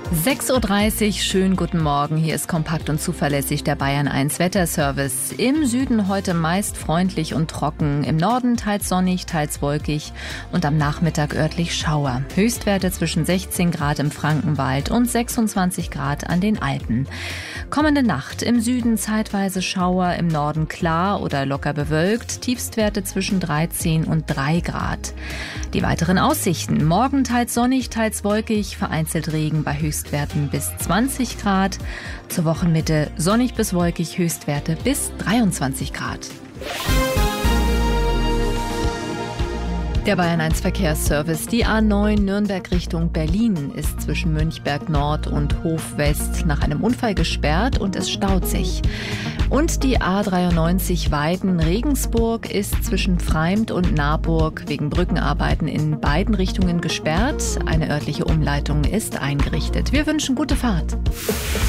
6:30 Uhr, schönen guten Morgen. Hier ist kompakt und zuverlässig der Bayern 1 Wetterservice. Im Süden heute meist freundlich und trocken, im Norden teils sonnig, teils wolkig und am Nachmittag örtlich Schauer. Höchstwerte zwischen 16 Grad im Frankenwald und 26 Grad an den Alpen. Kommende Nacht im Süden zeitweise Schauer, im Norden klar oder locker bewölkt, Tiefstwerte zwischen 13 und 3 Grad. Die weiteren Aussichten: morgen teils sonnig, teils wolkig, vereinzelt Regen bei Höchstwerten bis 20 Grad. Zur Wochenmitte sonnig bis wolkig, Höchstwerte bis 23 Grad. Der Bayern 1 Verkehrsservice. Die A9 Nürnberg Richtung Berlin ist zwischen Münchberg Nord und Hof West nach einem Unfall gesperrt und es staut sich. Und die A93 Weiden-Regensburg ist zwischen Pfreimd und Naburg wegen Brückenarbeiten in beiden Richtungen gesperrt. Eine örtliche Umleitung ist eingerichtet. Wir wünschen gute Fahrt.